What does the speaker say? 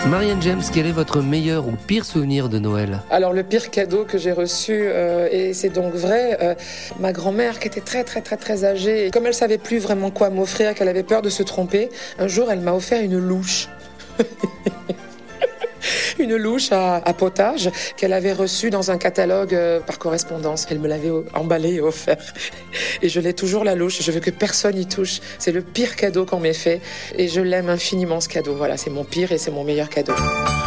Marianne James, quel est votre meilleur ou pire souvenir de Noël ? Alors le pire cadeau que j'ai reçu, et c'est donc vrai, ma grand-mère qui était très âgée, et comme elle savait plus vraiment quoi m'offrir, qu'elle avait peur de se tromper, un jour elle m'a offert une louche. Une louche à potage qu'elle avait reçue dans un catalogue par correspondance. Elle me l'avait emballée et offert. Et je l'ai toujours, la louche. Je veux que personne y touche. C'est le pire cadeau qu'on m'ait fait. Et je l'aime infiniment, ce cadeau. Voilà, c'est mon pire et c'est mon meilleur cadeau.